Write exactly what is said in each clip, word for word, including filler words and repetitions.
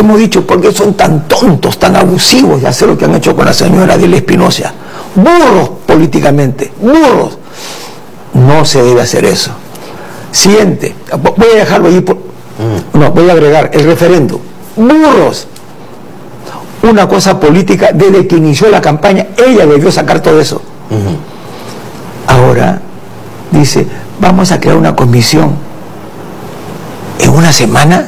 hemos dicho, ¿por qué son tan tontos, tan abusivos de hacer lo que han hecho con la señora Adela Espinosa? Burros políticamente, burros. No se debe hacer eso. Siguiente, voy a dejarlo ahí, por, no, voy a agregar el referendo. Burros. Una cosa política, desde que inició la campaña, ella debió sacar todo eso. Uh-huh. Ahora, dice, vamos a crear una comisión en una semana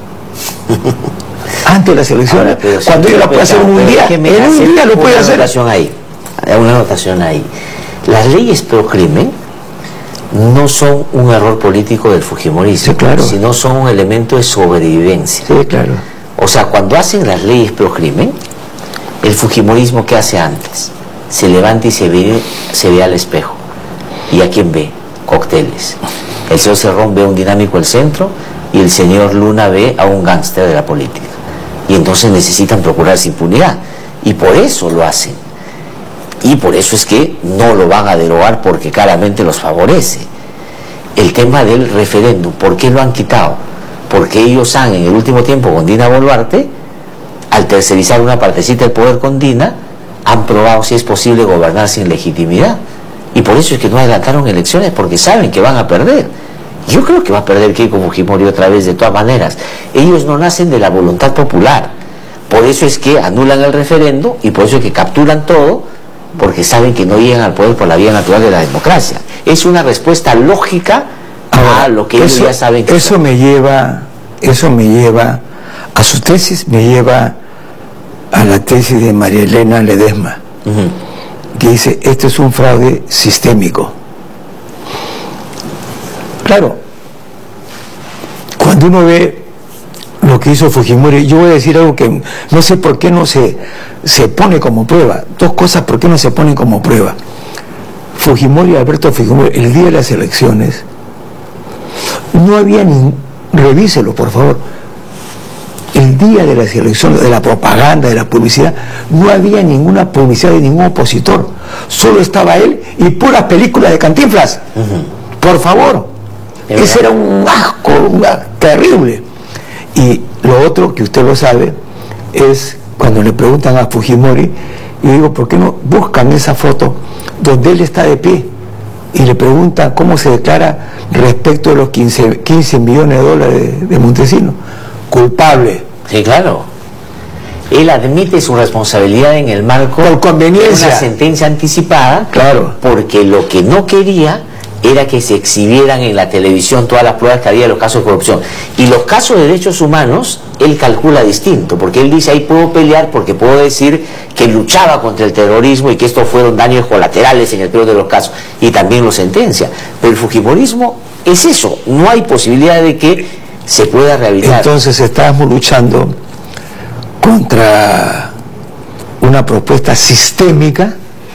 antes de las elecciones. Ahora, cuando ella la puede hacer en un día, en un día lo puede hacer. Ahí, una anotación ahí. Las leyes pro crimen no son un error político del fujimorismo, sí, claro, sino son un elemento de sobrevivencia. Sí, claro. O sea, cuando hacen las leyes pro crimen, el fujimorismo, ¿qué hace antes? Se levanta y se ve, se ve al espejo. ¿Y a quién ve? Cócteles. El señor Cerrón ve a un dinámico del centro y el señor Luna ve a un gángster de la política. Y entonces necesitan procurarse impunidad. Y por eso lo hacen. Y por eso es que no lo van a derogar, porque claramente los favorece. El tema del referéndum, ¿por qué lo han quitado? Porque ellos han, en el último tiempo con Dina Boluarte, al tercerizar una partecita del poder con Dina, han probado si es posible gobernar sin legitimidad. Y por eso es que no adelantaron elecciones, porque saben que van a perder. Yo creo que va a perder Keiko Fujimori otra vez de todas maneras. Ellos no nacen de la voluntad popular. Por eso es que anulan el referendo y por eso es que capturan todo, porque saben que no llegan al poder por la vía natural de la democracia. Es una respuesta lógica a ah, lo que ellos eso, ya saben que eso son. me lleva eso me lleva a su tesis, me lleva a la tesis de María Elena Ledesma, uh-huh, que dice, esto es un fraude sistémico. Claro, cuando uno ve lo que hizo Fujimori, yo voy a decir algo que no sé por qué no se, se pone como prueba. Dos cosas, ¿por qué no se ponen como prueba? Fujimori, Alberto Fujimori, el día de las elecciones, no había ni, revíselo por favor, el día de las elecciones, de la propaganda, de la publicidad, no había ninguna publicidad de ningún opositor, solo estaba él y puras películas de Cantinflas. Uh-huh. Por favor, ese era un asco, un asco terrible. Y lo otro que usted lo sabe es cuando le preguntan a Fujimori, y digo, ¿por qué no buscan esa foto donde él está de pie y le preguntan cómo se declara respecto de los quince, quince millones de dólares de, de Montesinos? Culpable. Sí, claro. Él admite su responsabilidad en el marco por conveniencia de una sentencia anticipada, claro, porque lo que no quería era que se exhibieran en la televisión todas las pruebas que había de los casos de corrupción. Y los casos de derechos humanos, él calcula distinto, porque él dice, ahí puedo pelear porque puedo decir que luchaba contra el terrorismo y que estos fueron daños colaterales en el peor de los casos, y también lo sentencia. Pero el fujimorismo es eso, no hay posibilidad de que se pueda rehabilitar. Entonces estábamos luchando contra una propuesta sistémica,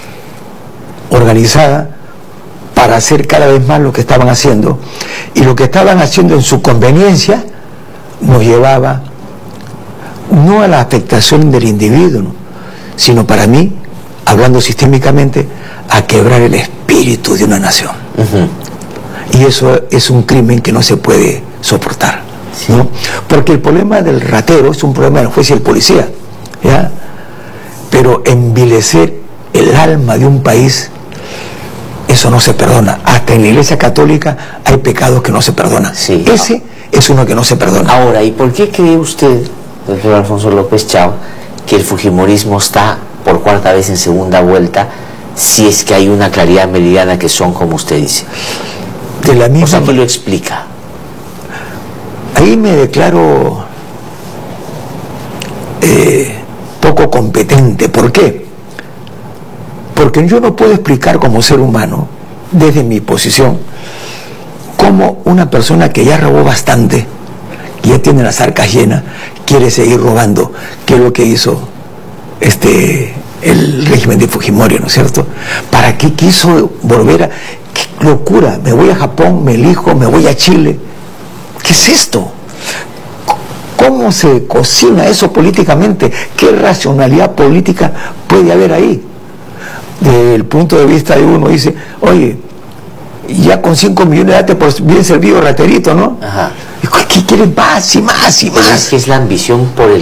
organizada, para hacer cada vez más lo que estaban haciendo, y lo que estaban haciendo en su conveniencia nos llevaba no a la afectación del individuo, ¿no?, sino para mí, hablando sistémicamente, a quebrar el espíritu de una nación. Uh-huh. Y eso es un crimen que no se puede soportar, sí, ¿no? Porque el problema del ratero es un problema del juez y el policía, ¿ya? Pero envilecer el alma de un país, eso no se perdona. Hasta en la Iglesia Católica hay pecados que no se perdonan. Sí. Ese es uno que no se perdona. Ahora, ¿y por qué cree usted, doctor Alfonso López Chao, que el fujimorismo está por cuarta vez en segunda vuelta, si es que hay una claridad meridiana que son como usted dice? De la misma... O sea, ¿qué lo explica? Ahí me declaro eh, poco competente. ¿Por qué? Porque yo no puedo explicar como ser humano, desde mi posición, cómo una persona que ya robó bastante, que ya tiene las arcas llenas, quiere seguir robando, que es lo que hizo este el régimen de Fujimori, ¿no es cierto? ¿Para qué quiso volver a...? ¡Qué locura! Me voy a Japón, me elijo, me voy a Chile. ¿Qué es esto? ¿Cómo se cocina eso políticamente? ¿Qué racionalidad política puede haber ahí? Desde el punto de vista de uno dice, oye, ya con cinco millones de date por bien servido raterito, ¿no? Ajá. ¿Qué quieren más y más y más? Es que es la ambición por el